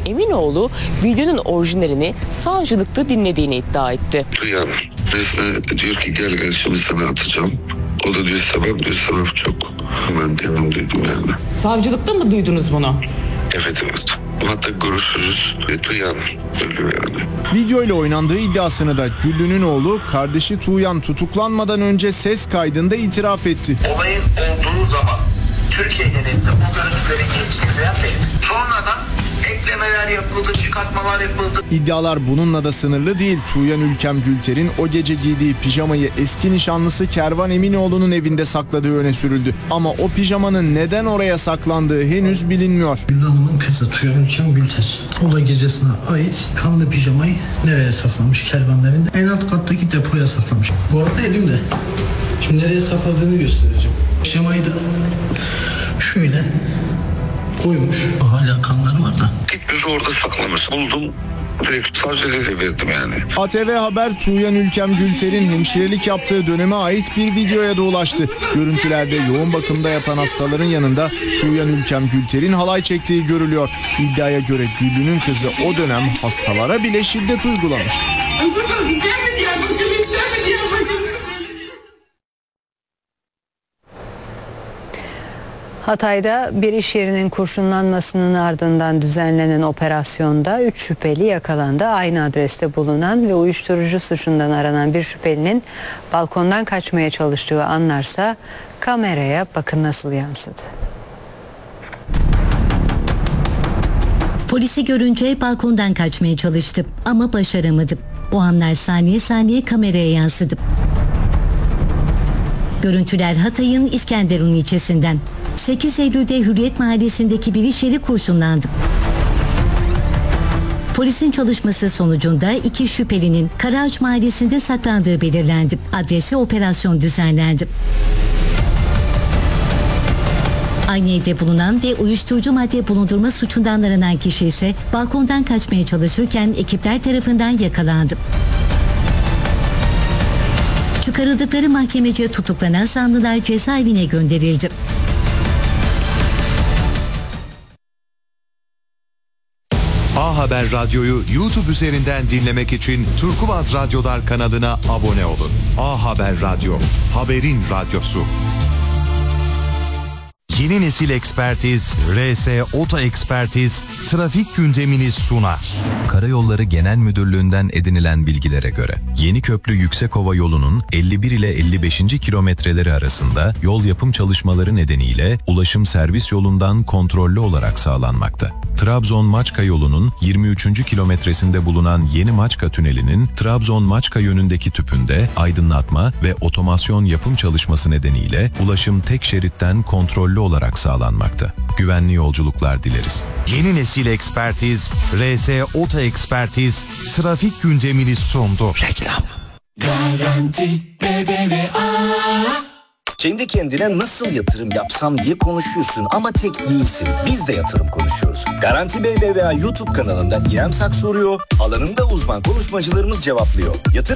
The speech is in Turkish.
Eminoğlu videonun orijinalini savcılıkta dinlediğini iddia etti. Duyan sesle diyor ki gel şimdi sana atacağım. O da diyor sebep çok. Ben kendim duydum yani. Savcılıkta mı duydunuz bunu? Evet. Hatta görüşürüz. Duyan söylüyor yani. Video ile oynandığı iddiasını da Güllü'nün oğlu kardeşi Tuğyan tutuklanmadan önce ses kaydında itiraf etti. Olayın olduğu zaman Türkiye genelinde bu görüntüleri geçtikleyen benim. Sonradan eklemeler yapıldı, çıkartmalar yapıldı. İddialar bununla da sınırlı değil. Tuğyan Ülkem Gülter'in o gece giydiği pijamayı eski nişanlısı Kervan Eminoğlu'nun evinde sakladığı öne sürüldü. Ama o pijamanın neden oraya saklandığı henüz bilinmiyor. Güllü Hanım'ın kızı Tuğyan Ülkem Gülter olay gecesine ait kanlı pijamayı nereye saklamış? Kervan'ın evinde en alt kattaki depoya saklamış. Bu arada elimde. Şimdi nereye sakladığını göstereceğim. Pijamayı da şöyle koymuş. Hala kanlar var da. Gitmiş orada saklamış. Buldum. Direkt savcılığa verdim yani. ATV Haber Tuğyan Ülkem Gülter'in hemşirelik yaptığı döneme ait bir videoya da ulaştı. Görüntülerde yoğun bakımda yatan hastaların yanında Tuğyan Ülkem Gülter'in halay çektiği görülüyor. İddiaya göre Güllü'nün kızı o dönem hastalara bile şiddet uygulamış. Hatay'da bir iş yerinin kurşunlanmasının ardından düzenlenen operasyonda 3 şüpheli yakalandı. Aynı adreste bulunan ve uyuşturucu suçundan aranan bir şüphelinin balkondan kaçmaya çalıştığı anlarsa kameraya bakın nasıl yansıdı. Polisi görünce balkondan kaçmaya çalıştı ama başaramadı. O anlar saniye saniye kameraya yansıdı. Görüntüler Hatay'ın İskenderun ilçesinden. 8 Eylül'de Hürriyet Mahallesi'ndeki bir iş yeri kurşunlandı. Polisin çalışması sonucunda 2 şüphelinin Karaağaç Mahallesi'nde saklandığı belirlendi. Adrese operasyon düzenlendi. Aynı evde bulunan ve uyuşturucu madde bulundurma suçundan aranan kişi ise balkondan kaçmaya çalışırken ekipler tarafından yakalandı. Çıkarıldıkları mahkemece tutuklanan zanlılar cezaevine gönderildi. A Haber Radyo'yu YouTube üzerinden dinlemek için Turkuaz Radyolar kanalına abone olun. A Haber Radyo, haberin radyosu. Yeni nesil ekspertiz, RS Oto Ekspertiz, trafik gündemini sunar. Karayolları Genel Müdürlüğü'nden edinilen bilgilere göre Yeniköprü Yüksekova yolunun 51 ile 55. kilometreleri arasında yol yapım çalışmaları nedeniyle ulaşım servis yolundan kontrollü olarak sağlanmakta. Trabzon-Maçka yolunun 23. kilometresinde bulunan Yeni Maçka Tüneli'nin Trabzon-Maçka yönündeki tüpünde aydınlatma ve otomasyon yapım çalışması nedeniyle ulaşım tek şeritten kontrollü olarak sağlanmakta. Güvenli yolculuklar dileriz. Yeni nesil ekspertiz, RS Oto Ekspertiz, trafik gündemini sundu. Reklam. Garanti BBVA. Kendi kendine nasıl yatırım yapsam diye konuşuyorsun ama tek değilsin. Biz de yatırım konuşuyoruz. Garanti BBVA YouTube kanalında İrem Sak soruyor, alanında uzman konuşmacılarımız cevaplıyor. Yatırım